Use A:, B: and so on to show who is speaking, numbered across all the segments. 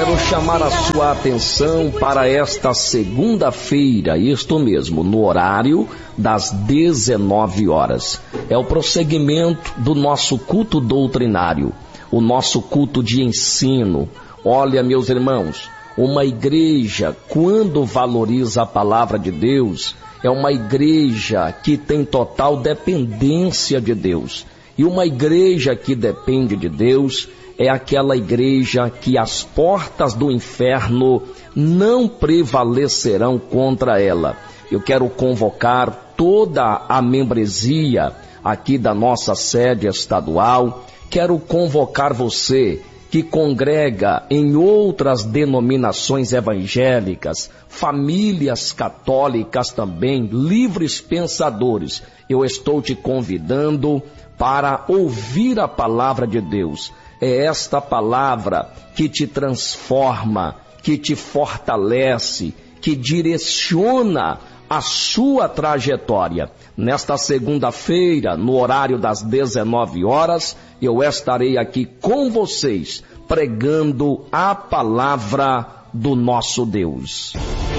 A: quero chamar a sua atenção para esta segunda-feira, isto mesmo, no horário das 19 horas. É o prosseguimento do nosso culto doutrinário, o nosso culto de ensino. Olha, meus irmãos, uma igreja, quando valoriza a palavra de Deus, é uma igreja que tem total dependência de Deus. E uma igreja que depende de Deus é aquela igreja que as portas do inferno não prevalecerão contra ela. Eu quero convocar toda a membresia aqui da nossa sede estadual. Quero convocar você que congrega em outras denominações evangélicas, famílias católicas também, livres pensadores. Eu estou te convidando para ouvir a palavra de Deus. É esta palavra que te transforma, que te fortalece, que direciona a sua trajetória. Nesta segunda-feira, no horário das 19 horas, eu estarei aqui com vocês, pregando a palavra do nosso Deus.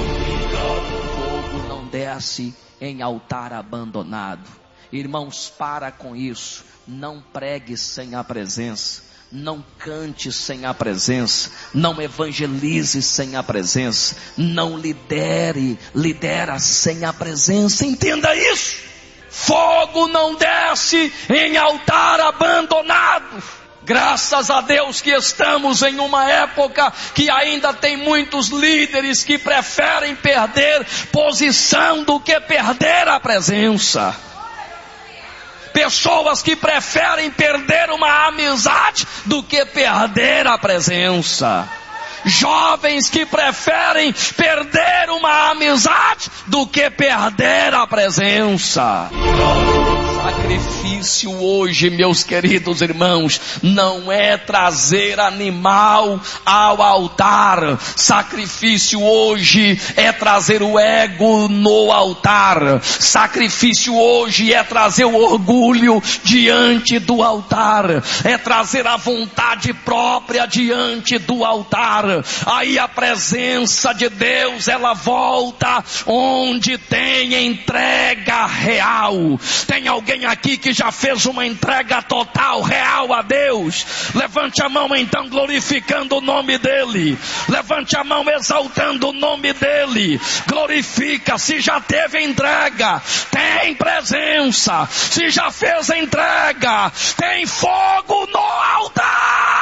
B: O fogo não desce em altar abandonado. Irmãos, para com isso. Não pregue sem a presença. Não cante sem a presença, não evangelize sem a presença, não lidera sem a presença. Entenda isso. Fogo não desce em altar abandonado. Graças a Deus que estamos em uma época que ainda tem muitos líderes que preferem perder posição do que perder a presença. Pessoas que preferem perder uma amizade do que perder a presença. Jovens que preferem perder uma amizade do que perder a presença. Sacrifício hoje, meus queridos irmãos, não é trazer animal ao altar. Sacrifício hoje é trazer o ego no altar. Sacrifício hoje é trazer o orgulho diante do altar. É trazer a vontade própria diante do altar. Aí a presença de Deus, ela volta onde tem entrega real. Tem alguém aqui que já fez uma entrega total, real a Deus? Levante a mão então, glorificando o nome dEle. Levante a mão exaltando o nome dEle. Glorifica. Se já teve entrega, tem presença. Se já fez entrega, tem fogo no altar.